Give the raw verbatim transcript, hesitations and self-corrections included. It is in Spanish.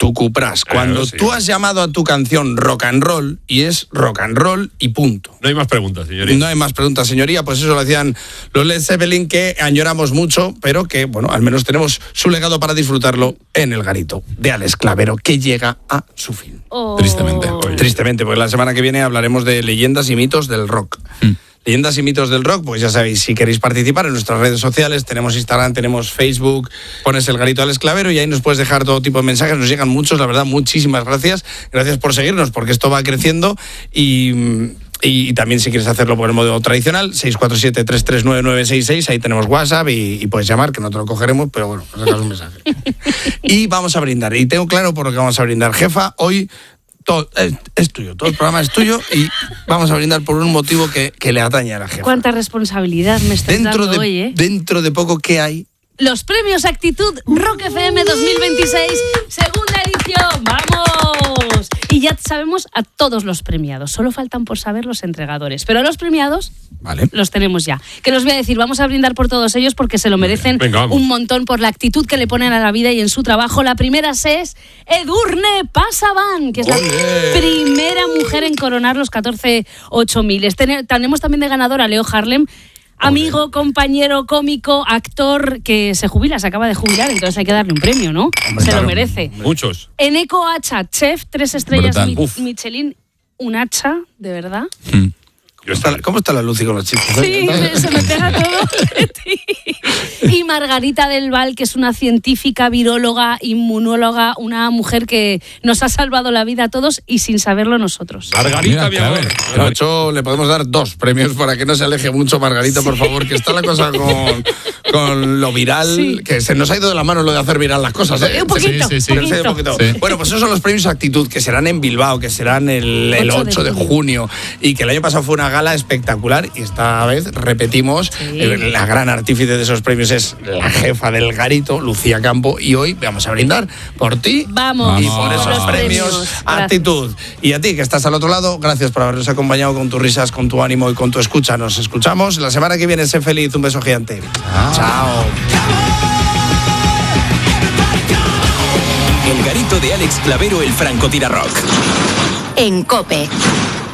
tu Cupras. Cuando Claro, sí. tú has llamado a tu canción rock and roll, y es rock and roll y punto. No hay más preguntas, señoría. No hay más preguntas, señoría. Pues eso lo hacían los Led Zeppelin, que añoramos mucho, pero que, bueno, al menos tenemos su legado para disfrutarlo en el garito de Alex Clavero, que llega a su fin. Oh. Tristemente. Tristemente, porque la semana que viene hablaremos de leyendas y mitos del rock. Mm. Leyendas y mitos del rock, pues ya sabéis, si queréis participar en nuestras redes sociales, tenemos Instagram, tenemos Facebook, pones el garito Alex Clavero y ahí nos puedes dejar todo tipo de mensajes, nos llegan muchos, la verdad, muchísimas gracias. Gracias por seguirnos, porque esto va creciendo y... Y también si quieres hacerlo por el modo tradicional, seis cuatro siete, tres tres nueve, nueve seis seis, ahí tenemos WhatsApp y, y puedes llamar, que no te lo cogeremos, pero bueno, nos dejas un mensaje. Y vamos a brindar, y tengo claro por lo que vamos a brindar. Jefa, hoy todo es, es tuyo, todo el programa es tuyo y vamos a brindar por un motivo que, que le atañe a la jefa. Cuánta responsabilidad me estás Dentro dando de, hoy, ¿eh? dentro de poco, ¿qué hay? Los premios Actitud Rock F M dos mil veintiséis, segunda edición, ¡vamos! Y ya sabemos a todos los premiados, solo faltan por saber los entregadores, pero los premiados Vale. los tenemos ya. Que los voy a decir, vamos a brindar por todos ellos porque se lo merecen Venga, vamos. un montón por la actitud que le ponen a la vida y en su trabajo. La primera es Edurne Pasaban, que es la ¡Olé! primera mujer en coronar los catorce ocho mil. Tenemos también de ganadora a Leo Harlem, amigo, compañero, cómico, actor que se jubila, se acaba de jubilar, entonces hay que darle un premio, ¿no? Hombre, se claro. lo merece. Muchos. Eneco Hacha, chef, tres estrellas Brutal. mi- Uf. Michelin, un hacha, de verdad. Mm. Yo ¿Cómo está, ¿Cómo está la luz y con los chistes? Sí, me- se me pega todo. Y Margarita del Val, que es una científica, viróloga, inmunóloga, una mujer que nos ha salvado la vida a todos y sin saberlo nosotros. Margarita, Mira, mi amor. claro. De hecho, le podemos dar dos premios para que no se aleje mucho, Margarita, por favor, que está la cosa con, con lo viral, Sí. que se nos ha ido de la mano lo de hacer viral las cosas, ¿eh? Un poquito, Sí, sí, sí. poquito. Un poquito. Sí. Bueno, pues esos son los premios Actitud, que serán en Bilbao, que serán el, el ocho de ocho de junio. junio, y que el año pasado fue una gala espectacular, y esta vez repetimos, Sí. eh, la gran artífice de esos premios es la jefa del garito, Lucía Campo, y hoy vamos a brindar por ti. Vamos, Y por Vamos. esos los premios, Gracias. Actitud. Y a ti, que estás al otro lado, gracias por habernos acompañado con tus risas, con tu ánimo y con tu escucha. Nos escuchamos la semana que viene. Sé feliz. Un beso gigante. Chao. El garito de Alex Clavero, el francotirador. En COPE.